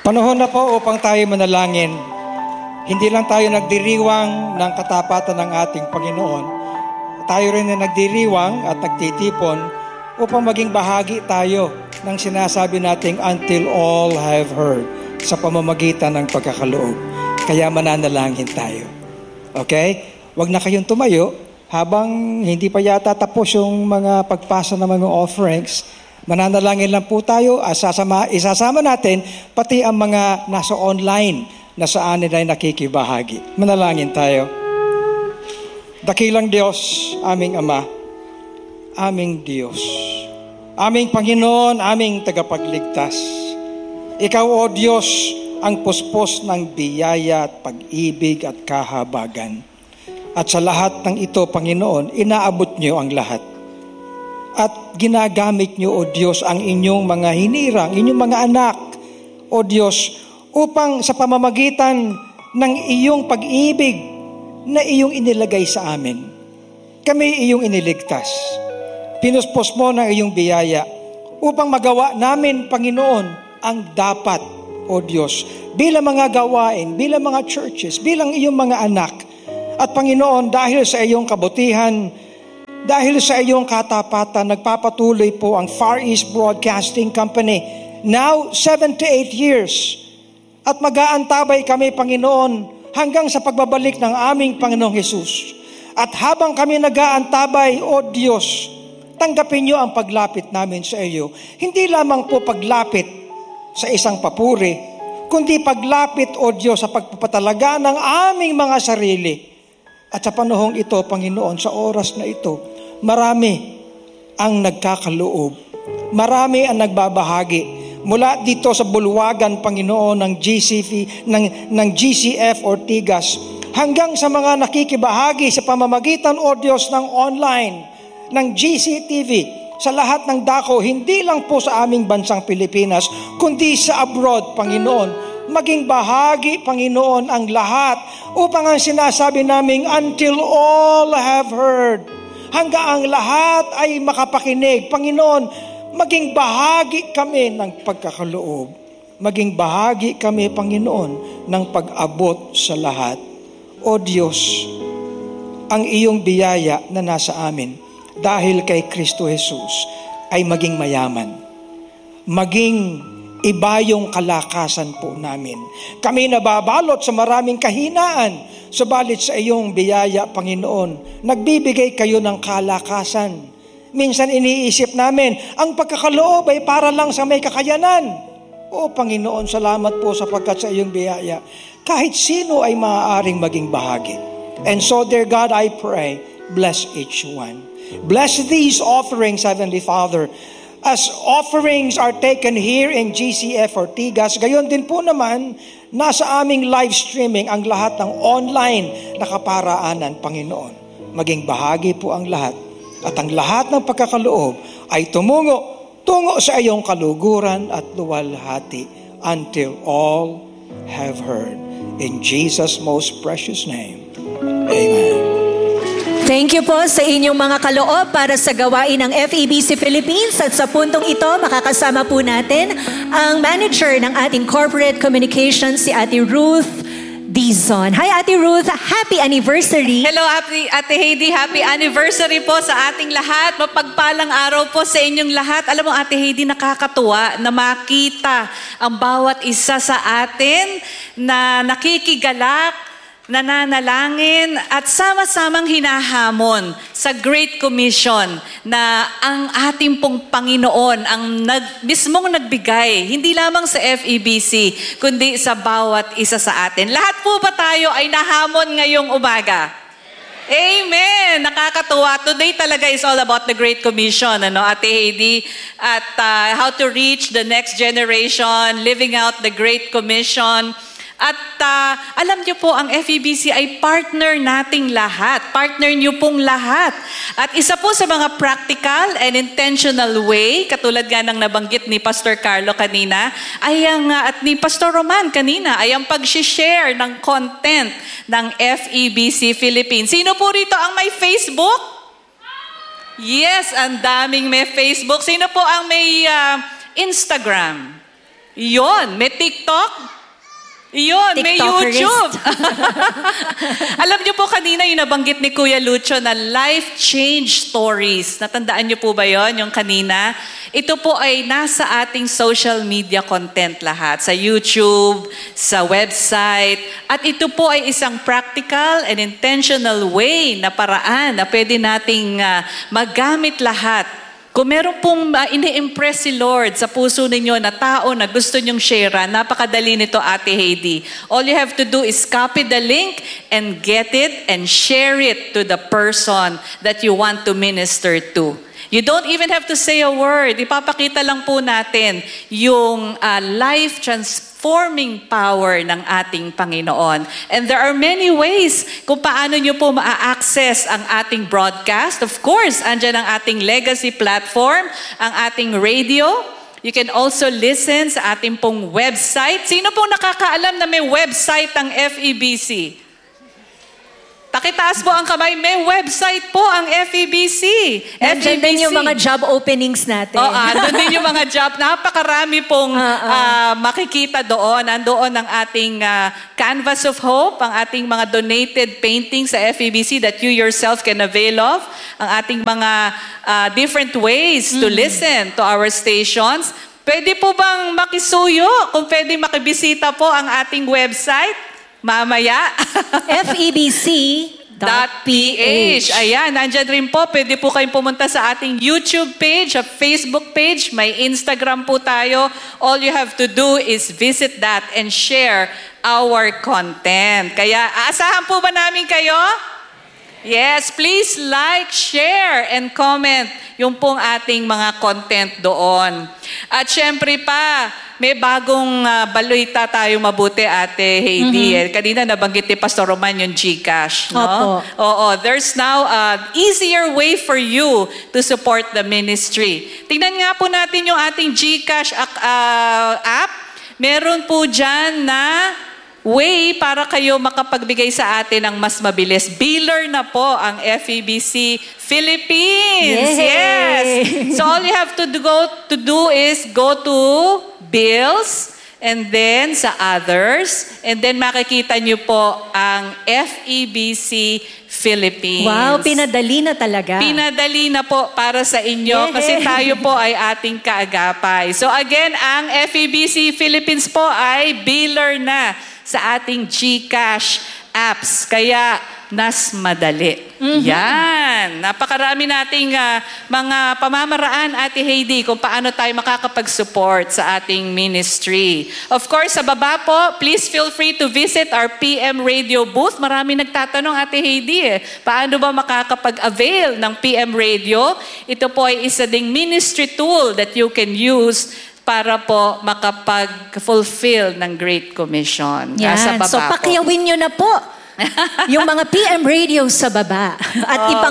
Panahon na po upang tayo manalangin. Hindi lang tayo nagdiriwang ng katapatan ng ating Panginoon. Tayo rin na nagdiriwang at nagtitipon upang maging bahagi tayo ng sinasabi nating until all have heard sa pamamagitan ng pagkakaloob. Kaya mananalangin tayo. Okay? Huwag na kayong tumayo habang hindi pa yata tapos yung mga pagpasa ng mga offerings. Mananalangin lang po tayo. Isasama natin pati ang mga nasa online na saan nila nakikibahagi. Manalangin tayo. Dakilang Diyos, aming Ama, aming Diyos, aming Panginoon, aming tagapagligtas. Ikaw, O Diyos, ang puspos ng biyaya at pag-ibig at kahabagan. At sa lahat ng ito, Panginoon, inaabot niyo ang lahat. At ginagamit niyo, O Diyos, ang inyong mga hinirang, inyong mga anak, O Diyos, upang sa pamamagitan ng iyong pag-ibig na iyong inilagay sa amin, kami iyong iniligtas. Pinuspos mo ng iyong biyaya upang magawa namin, Panginoon, ang dapat, O Diyos, bilang mga gawain, bilang mga churches, bilang iyong mga anak. At Panginoon, dahil sa iyong kabutihan, dahil sa iyong katapatan, nagpapatuloy po ang Far East Broadcasting Company, now 7 to 8 years. At mag-aantabay kami, Panginoon, hanggang sa pagbabalik ng aming Panginoong Hesus. At habang kami nag-aantabay, O Diyos, tanggapin niyo ang paglapit namin sa iyo. Hindi lamang po paglapit sa isang papuri, kundi paglapit, O Diyos, sa pagpapatalaga ng aming mga sarili. At sa panahong ito, Panginoon, sa oras na ito, marami ang nagkakaloob. Marami ang nagbabahagi. Mula dito sa bulwagan, Panginoon, ng GCF Ortigas, hanggang sa mga nakikibahagi sa pamamagitan, O Diyos, ng online, ng GCTV, sa lahat ng dako, hindi lang po sa aming bansang Pilipinas, kundi sa abroad, Panginoon. Maging bahagi, Panginoon, ang lahat upang ang sinasabi naming until all have heard, hanggang ang lahat ay makapakinig. Panginoon, maging bahagi kami ng pagkakaloob. Maging bahagi kami, Panginoon, ng pag-abot sa lahat. O Diyos, ang iyong biyaya na nasa amin dahil kay Kristo Jesus ay maging mayaman. Maging iba yung kalakasan po namin. Kami nababalot sa maraming kahinaan, subalit sa iyong biyaya, Panginoon, nagbibigay kayo ng kalakasan. Minsan iniisip namin, ang pagkakaloob ay para lang sa may kakayanan. O Panginoon, salamat po sapagkat sa iyong biyaya, kahit sino ay maaaring maging bahagi. And so, dear God, I pray, bless each one. Bless these offerings, Heavenly Father. As offerings are taken here in GCF Ortigas, gayon din po naman, nasa aming live streaming ang lahat ng online na kaparaanan, Panginoon. Maging bahagi po ang lahat. At ang lahat ng pagkakaloob ay tungo sa iyong kaluguran at luwalhati until all have heard. In Jesus' most precious name, Amen. Thank you po sa inyong mga kaloob para sa gawain ng FEBC Philippines. At sa puntong ito, makakasama po natin ang manager ng ating corporate communications, si Ate Ruth Dizon. Hi Ate Ruth, happy anniversary. Hello Ate Heidi, happy anniversary po sa ating lahat. Mapagpalang araw po sa inyong lahat. Alam mo Ate Heidi, nakakatuwa na makita ang bawat isa sa atin na nakikigalak, nananalangin at sama-samang hinahamon sa Great Commission na ang ating pong Panginoon ang mismong nagbigay, hindi lamang sa FEBC, kundi sa bawat isa sa atin. Lahat po ba tayo ay nahamon ngayong umaga? Amen! Nakakatuwa. Today talaga is all about the Great Commission, Ate Heidi, at how to reach the next generation, living out the Great Commission. At alam niyo po, ang FEBC ay partner nating lahat. Partner niyo pong lahat. At isa po sa mga practical and intentional way, katulad nga ng nabanggit ni Pastor Carlo kanina, ay at ni Pastor Roman kanina, ay ang pag-share ng content ng FEBC Philippines. Sino po rito ang may Facebook? Yes, ang daming may Facebook. Sino po ang may Instagram? Iyon, may TikTok. Iyon, may TikTokerist. YouTube. Alam niyo po kanina yung nabanggit ni Kuya Lucho na life change stories. Natandaan niyo po ba yon yung kanina? Ito po ay nasa ating social media content lahat. Sa YouTube, sa website. At ito po ay isang practical and intentional way na paraan na pwede nating magamit lahat. Kung meron pong ini-impress si Lord sa puso ninyo na tao na gusto nyong share, napakadali nito, Ate Heidi. All you have to do is copy the link and get it and share it to the person that you want to minister to. You don't even have to say a word. Ipapakita lang po natin yung life-transforming power ng ating Panginoon. And there are many ways kung paano nyo po ma-access ang ating broadcast. Of course, andyan ang ating legacy platform, ang ating radio. You can also listen sa ating pong website. Sino pong nakakaalam na may website ang FEBC? Pakitaas po ang kamay, may website po ang FEBC. Nandiyan din yung mga job openings natin. Doon din yung mga job. Napakarami pong makikita doon. Andoon ang ating Canvas of Hope, ang ating mga donated paintings sa FEBC that you yourself can avail of. Ang ating mga different ways to listen to our stations. Pwede po bang makisuyo? Kung pwede makibisita po ang ating website? Mamaya. FEBC.ph. Ayan, nandyan rin po. Pwede po kayong pumunta sa ating YouTube page, a Facebook page. May Instagram po tayo. All you have to do is visit that and share our content. Kaya, aasahan po ba namin kayo? Yes, please like, share, and comment yung pong ating mga content doon. At syempre pa, may bagong balita tayo mabuti, Ate Heidi. Kanina nabanggit ni Pastor Roman yung GCash. No? Oo, there's now an easier way for you to support the ministry. Tingnan nga po natin yung ating GCash app. Meron po dyan na way para kayo makapagbigay sa atin ng mas mabilis. Biller na po ang FEBC Philippines. Yay! Yes. So all you have to do is go to bills and then sa others and then makikita niyo po ang FEBC Philippines. Wow, pinadali na talaga. Pinadali na po para sa inyo kasi tayo po ay ating kaagapay. So again, ang FEBC Philippines po ay biller na sa ating GCash apps. Kaya, nas madali. Yan. Napakarami nating mga pamamaraan, Ate Heidi, kung paano tayo makakapag-support sa ating ministry. Of course, sa baba po, please feel free to visit our PM Radio booth. Marami nagtatanong, Ate Heidi, paano ba makakapag-avail ng PM Radio? Ito po ay isa ding ministry tool that you can use para po makapag-fulfill ng Great Commission. Yan. Sa baba So, pakyawin nyo na po yung mga PM radio sa baba. At